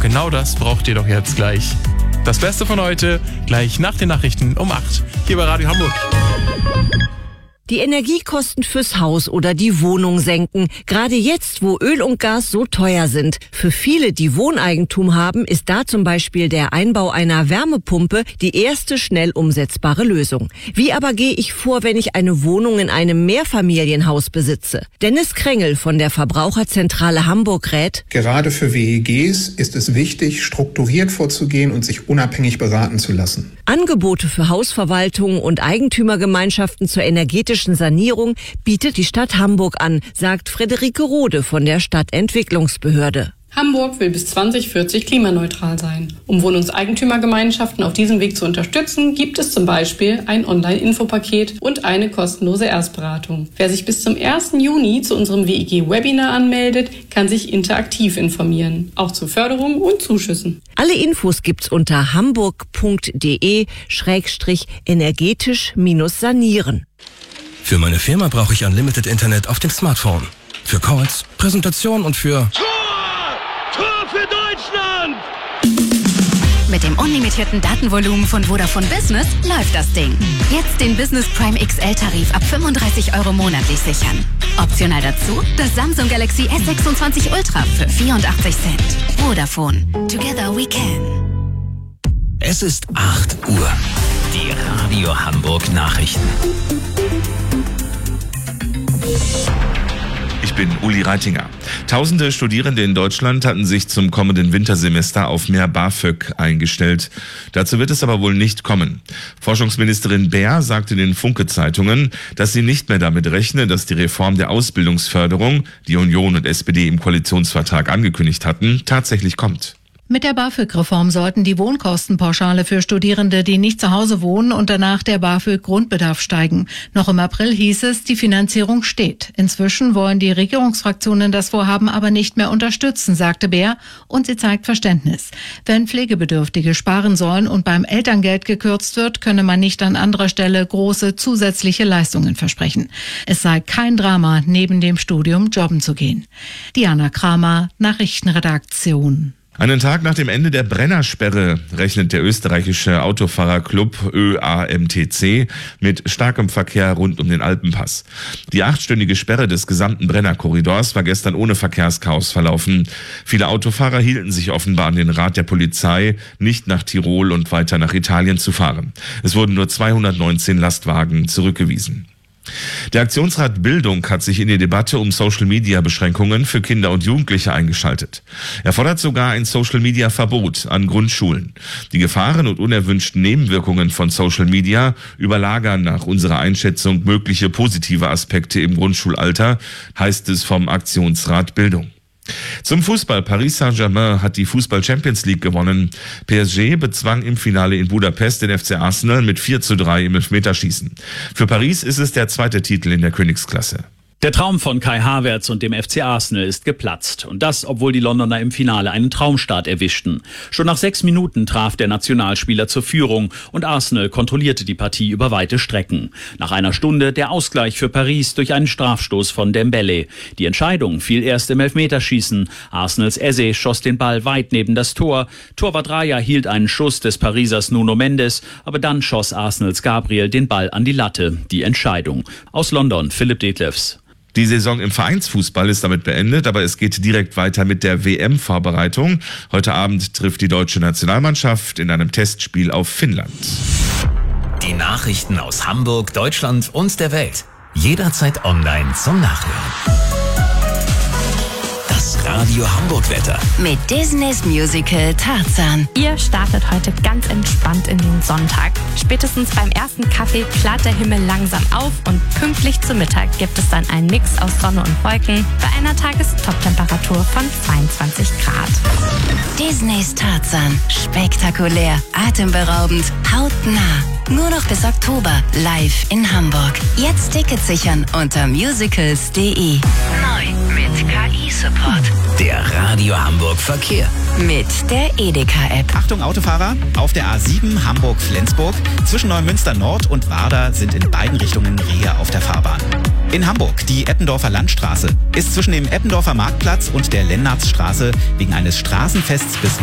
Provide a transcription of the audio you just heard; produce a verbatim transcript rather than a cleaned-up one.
genau das braucht ihr doch jetzt gleich. Das Beste von heute, gleich nach den Nachrichten um acht, hier bei Radio Hamburg. Die Energiekosten fürs Haus oder die Wohnung senken. Gerade jetzt, wo Öl und Gas so teuer sind. Für viele, die Wohneigentum haben, ist da zum Beispiel der Einbau einer Wärmepumpe die erste schnell umsetzbare Lösung. Wie aber gehe ich vor, wenn ich eine Wohnung in einem Mehrfamilienhaus besitze? Dennis Krengel von der Verbraucherzentrale Hamburg rät: Gerade für W E Gs ist es wichtig, strukturiert vorzugehen und sich unabhängig beraten zu lassen. Angebote für Hausverwaltungen und Eigentümergemeinschaften zur energetischen Sanierung bietet die Stadt Hamburg an, sagt Friederike Rode von der Stadtentwicklungsbehörde. Hamburg will bis zwanzig vierzig klimaneutral sein. Um Wohnungseigentümergemeinschaften auf diesem Weg zu unterstützen, gibt es zum Beispiel ein Online-Infopaket und eine kostenlose Erstberatung. Wer sich bis zum ersten Juni zu unserem W E G-Webinar anmeldet, kann sich interaktiv informieren, auch zu Förderung und Zuschüssen. Alle Infos gibt's unter hamburg.de schrägstrich energetisch minus sanieren. Für meine Firma brauche ich Unlimited Internet auf dem Smartphone. Für Calls, Präsentation und für... Tor für Deutschland! Mit dem unlimitierten Datenvolumen von Vodafone Business läuft das Ding. Jetzt den Business Prime X L-Tarif ab fünfunddreißig Euro monatlich sichern. Optional dazu das Samsung Galaxy S sechsundzwanzig Ultra für vierundachtzig Cent. Vodafone. Together we can. Es ist acht Uhr. Die Radio Hamburg Nachrichten. Ich bin Uli Reitinger. Tausende Studierende in Deutschland hatten sich zum kommenden Wintersemester auf mehr BAföG eingestellt. Dazu wird es aber wohl nicht kommen. Forschungsministerin Baer sagte den Funke-Zeitungen, dass sie nicht mehr damit rechne, dass die Reform der Ausbildungsförderung, die Union und S P D im Koalitionsvertrag angekündigt hatten, tatsächlich kommt. Mit der BAföG-Reform sollten die Wohnkostenpauschale für Studierende, die nicht zu Hause wohnen, und danach der BAföG-Grundbedarf steigen. Noch im April hieß es, die Finanzierung steht. Inzwischen wollen die Regierungsfraktionen das Vorhaben aber nicht mehr unterstützen, sagte Baer, und sie zeigt Verständnis. Wenn Pflegebedürftige sparen sollen und beim Elterngeld gekürzt wird, könne man nicht an anderer Stelle große zusätzliche Leistungen versprechen. Es sei kein Drama, neben dem Studium jobben zu gehen. Diana Kramer, Nachrichtenredaktion. Einen Tag nach dem Ende der Brennersperre rechnet der österreichische Autofahrerclub Ö A M T C mit starkem Verkehr rund um den Alpenpass. Die achtstündige Sperre des gesamten Brennerkorridors war gestern ohne Verkehrschaos verlaufen. Viele Autofahrer hielten sich offenbar an den Rat der Polizei, nicht nach Tirol und weiter nach Italien zu fahren. Es wurden nur zweihundertneunzehn Lastwagen zurückgewiesen. Der Aktionsrat Bildung hat sich in die Debatte um Social-Media-Beschränkungen für Kinder und Jugendliche eingeschaltet. Er fordert sogar ein Social-Media-Verbot an Grundschulen. Die Gefahren und unerwünschten Nebenwirkungen von Social Media überlagern nach unserer Einschätzung mögliche positive Aspekte im Grundschulalter, heißt es vom Aktionsrat Bildung. Zum Fußball. Paris Saint-Germain hat die Fußball-Champions League gewonnen. P S G bezwang im Finale in Budapest den F C Arsenal mit vier zu drei im Elfmeterschießen. Für Paris ist es der zweite Titel in der Königsklasse. Der Traum von Kai Havertz und dem F C Arsenal ist geplatzt. Und das, obwohl die Londoner im Finale einen Traumstart erwischten. Schon nach sechs Minuten traf der Nationalspieler zur Führung und Arsenal kontrollierte die Partie über weite Strecken. Nach einer Stunde der Ausgleich für Paris durch einen Strafstoß von Dembele. Die Entscheidung fiel erst im Elfmeterschießen. Arsenals Eze schoss den Ball weit neben das Tor. Torwart Raya hielt einen Schuss des Parisers Nuno Mendes, aber dann schoss Arsenals Gabriel den Ball an die Latte. Die Entscheidung. Aus London, Philipp Detlefs. Die Saison im Vereinsfußball ist damit beendet, aber es geht direkt weiter mit der W M-Vorbereitung. Heute Abend trifft die deutsche Nationalmannschaft in einem Testspiel auf Finnland. Die Nachrichten aus Hamburg, Deutschland und der Welt. Jederzeit online zum Nachhören. Das Radio Hamburg Wetter. Mit Disneys Musical Tarzan. Ihr startet heute ganz entspannt in den Sonntag. Spätestens beim ersten Kaffee klart der Himmel langsam auf und pünktlich zu Mittag gibt es dann einen Mix aus Sonne und Wolken bei einer Tagestoptemperatur von zweiundzwanzig Grad. Disneys Tarzan. Spektakulär, atemberaubend, hautnah. Nur noch bis Oktober live in Hamburg. Jetzt Tickets sichern unter musicals punkt de. Neu mit K I-Support. Der Radio Hamburg Verkehr. Mit der Edeka-App. Achtung Autofahrer, auf der A sieben Hamburg-Flensburg zwischen Neumünster Nord und Warder sind in beiden Richtungen Rehe auf der Fahrbahn. In Hamburg, die Eppendorfer Landstraße, ist zwischen dem Eppendorfer Marktplatz und der Lennarzstraße wegen eines Straßenfests bis